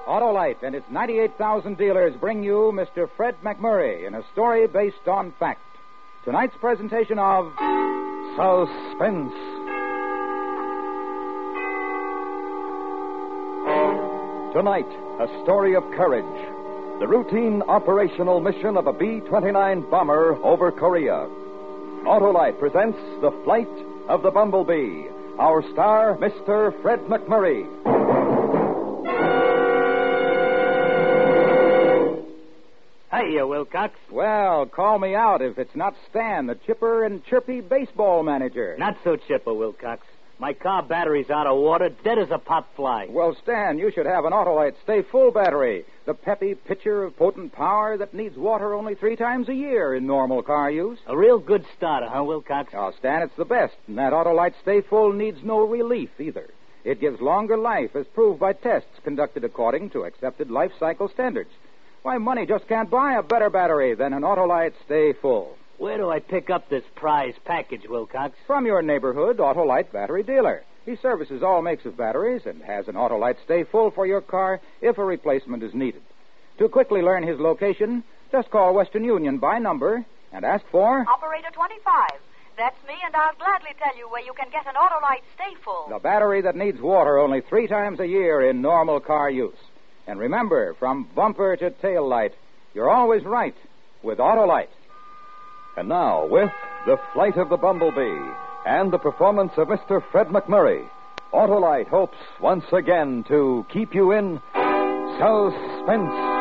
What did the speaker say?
Autolite and its 98,000 dealers bring you Mr. Fred McMurray in a story based on fact. Tonight's presentation of Suspense. Tonight, a story of courage. The routine operational mission of a B-29 bomber over Korea. Autolite presents The Flight of the Bumblebee. Our star, Mr. Fred McMurray. Hiya, Wilcox. Well, call me out if it's not Stan, the chipper and chirpy baseball manager. Not so chipper, Wilcox. My car battery's out of water, dead as a pot fly. Well, Stan, you should have an Autolite Stay Full battery. The peppy pitcher of potent power that needs water only 3 times a year in normal car use. A real good starter, huh, Wilcox? Oh, Stan, it's the best. And that Autolite Stay Full needs no relief either. It gives longer life as proved by tests conducted according to accepted life cycle standards. Why, money just can't buy a better battery than an Autolite Stay Full. Where do I pick up this prize package, Wilcox? From your neighborhood Autolite battery dealer. He services all makes of batteries and has an Autolite Stay Full for your car if a replacement is needed. To quickly learn his location, just call Western Union by number and ask for... Operator 25. That's me, and I'll gladly tell you where you can get an Autolite Stay Full. The battery that needs water only 3 times a year in normal car use. And remember, from bumper to tail light, you're always right with Autolite. And now, with The Flight of the Bumblebee and the performance of Mr. Fred McMurray, Autolite hopes once again to keep you in suspense.